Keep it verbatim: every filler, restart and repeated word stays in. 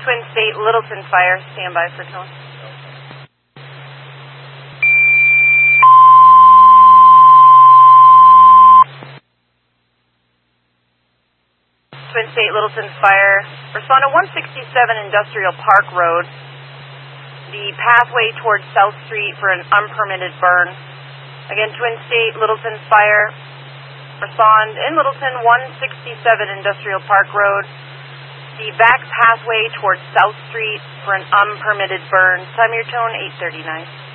Twin State, Littleton Fire, stand by for tone. Twin State, Littleton Fire, respond to one sixty-seven Industrial Park Road, the pathway towards South Street for an unpermitted burn. Again, Twin State, Littleton Fire, respond in Littleton, one sixty-seven Industrial Park Road, the back pathway towards South Street for an unpermitted burn. Time your tone, eight thirty-nine.